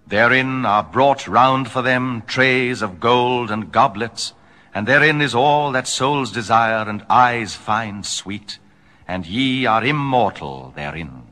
Therein are brought round for them trays of gold and goblets, and therein is all that souls desire and eyes find sweet, and ye are immortal therein.